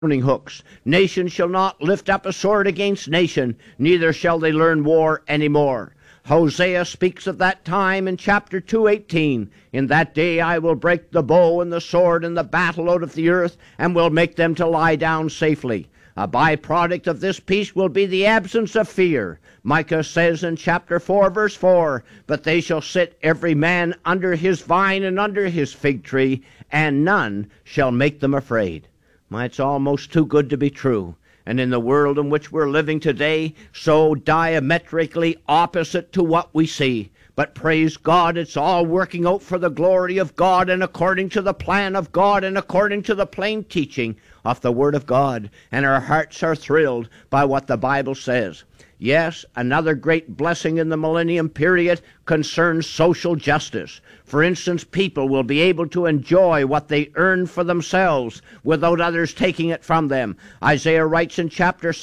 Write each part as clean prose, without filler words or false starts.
hooks. Nation shall not lift up a sword against nation, neither shall they learn war any more. Hosea speaks of that time in chapter 2:18. In that day I will break the bow and the sword and the battle out of the earth, and will make them to lie down safely. A byproduct of this peace will be the absence of fear. Micah says in chapter 4, verse 4, "But they shall sit every man under his vine and under his fig tree, and none shall make them afraid." It's almost too good to be true. And in the world in which we're living today, so diametrically opposite to what we see. But praise God, it's all working out for the glory of God and according to the plan of God and according to the plain teaching of the Word of God. And our hearts are thrilled by what the Bible says. Yes, another great blessing in the millennium period concerns social justice. For instance, people will be able to enjoy what they earn for themselves without others taking it from them. Isaiah writes in chapter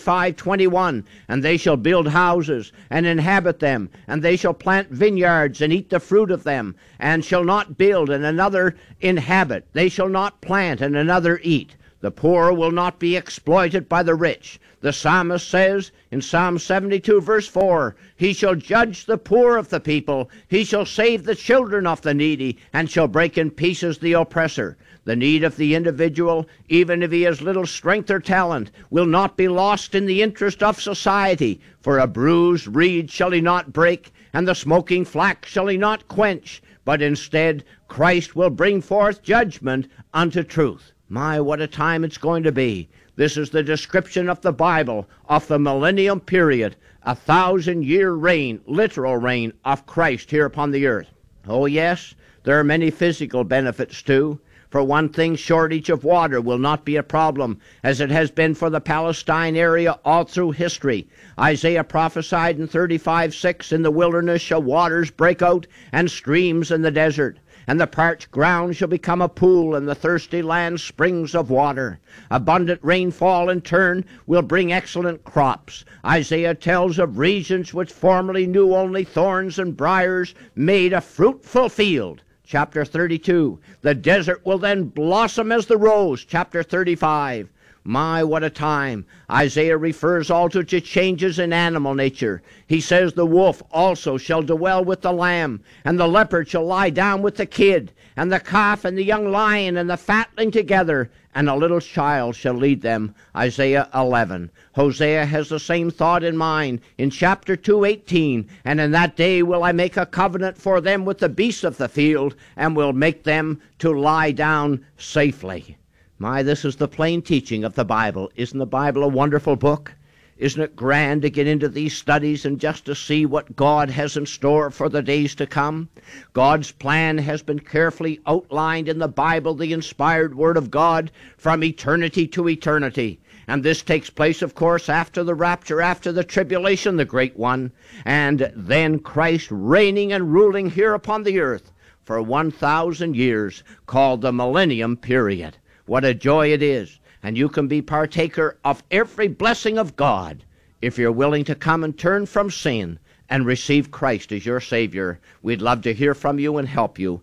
65:21, "And they shall build houses and inhabit them, and they shall plant vineyards and eat the fruit of them, and shall not build and another inhabit. They shall not plant and another eat. The poor will not be exploited by the rich." The psalmist says in Psalm 72 verse 4, "He shall judge the poor of the people. He shall save the children of the needy, and shall break in pieces the oppressor." The need of the individual, even if he has little strength or talent, will not be lost in the interest of society. For a bruised reed shall he not break, and the smoking flax shall he not quench. But instead, Christ will bring forth judgment unto truth. What a time it's going to be. This is the description of the Bible of the millennium period, 1,000-year reign, literal reign of Christ here upon the earth. Oh yes, there are many physical benefits too. For one thing, shortage of water will not be a problem, as it has been for the Palestine area all through history. Isaiah prophesied in 35:6, "In the wilderness shall waters break out, and streams in the desert. And the parched ground shall become a pool, and the thirsty land springs of water." Abundant rainfall in turn will bring excellent crops. Isaiah tells of regions which formerly knew only thorns and briars made a fruitful field. Chapter 32. The desert will then blossom as the rose. Chapter 35. What a time. Isaiah refers also to changes in animal nature. He says the wolf also shall dwell with the lamb, and the leopard shall lie down with the kid, and the calf and the young lion and the fatling together, and a little child shall lead them. Isaiah 11. Hosea has the same thought in mind in chapter 2:18, "And in that day will I make a covenant for them with the beasts of the field, and will make them to lie down safely." This is the plain teaching of the Bible. Isn't the Bible a wonderful book? Isn't it grand to get into these studies and just to see what God has in store for the days to come? God's plan has been carefully outlined in the Bible, the inspired Word of God, from eternity to eternity. And this takes place, of course, after the rapture, after the tribulation, the great one, and then Christ reigning and ruling here upon the earth for 1,000 years, called the millennium period. What a joy it is. And you can be partaker of every blessing of God if you're willing to come and turn from sin and receive Christ as your Savior. We'd love to hear from you and help you.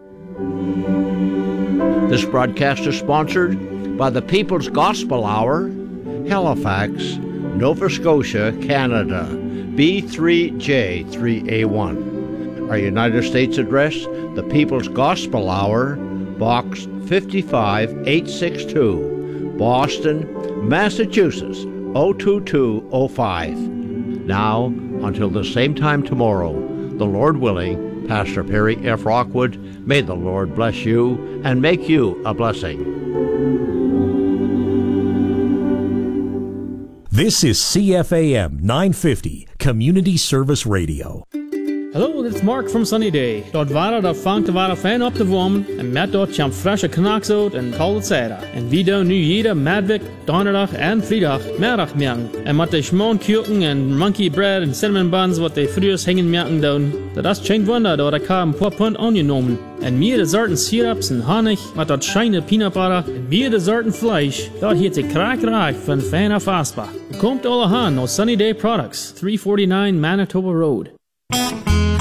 This broadcast is sponsored by the People's Gospel Hour, Halifax, Nova Scotia, Canada, B3J3A1. Our United States address, the People's Gospel Hour, Box 55862, Boston, Massachusetts, 02205. Now, until the same time tomorrow, the Lord willing, Pastor Perry F. Rockwood, may the Lord bless you and make you a blessing. This is CFAM 950, Community Service Radio. Hallo, dit is Mark from Sunny Day. Dort waren dat vangt te waren fijn op te warmen en met dort jam frisse knaks uit en koude zijde. En wie doen nu jede middag, donderdag en vrijdag middag merken. En met de schmoonkuchen en monkey bread en cinnamon buns wat de frühers hingen merken doen. Dat is geen wunder, dat ik een paar pond angenomen. En meer de soorten syrups en honig met dat scheine peanut butter. En meer de soorten vlees. Dat heeft de kraakreich van fijne vastbaar. Komt alle aan naar Sunny Day Products, 349 Manitoba Road.